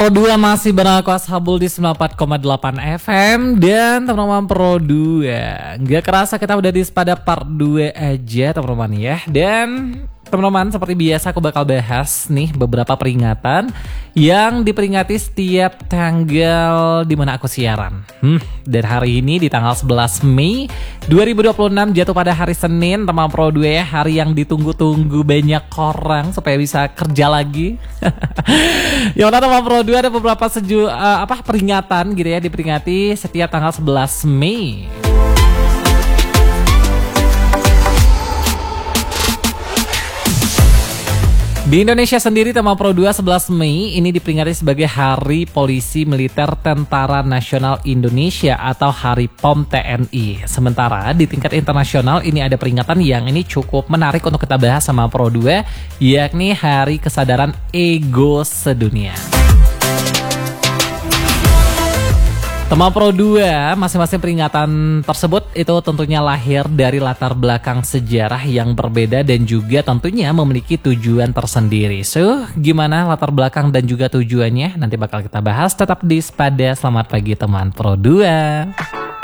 Pro 2 masih berlaku Ashabul di 94,8 FM. Dan teman-teman Pro 2, nggak kerasa kita udah di pada part 2 aja teman-teman ya. Dan teman-teman, seperti biasa aku bakal bahas nih beberapa peringatan yang diperingati setiap tanggal dimana aku siaran. Dan hari ini di tanggal 11 Mei 2026 jatuh pada hari Senin, teman Pro 2 ya. Hari yang ditunggu-tunggu banyak orang supaya bisa kerja lagi. Ya udah teman Pro 2, ada beberapa peringatan gitu ya, diperingati setiap tanggal 11 Mei. Di Indonesia sendiri, tema Pro 2 11 Mei ini diperingati sebagai Hari Polisi Militer Tentara Nasional Indonesia atau Hari POM TNI. Sementara di tingkat internasional ini ada peringatan yang ini cukup menarik untuk kita bahas sama Pro 2, yakni Hari Kesadaran Ego Sedunia. Tema Pro 2, masing-masing peringatan tersebut itu tentunya lahir dari latar belakang sejarah yang berbeda dan juga tentunya memiliki tujuan tersendiri. So, gimana latar belakang dan juga tujuannya? Nanti bakal kita bahas, tetap di Spada. Selamat pagi teman Pro 2.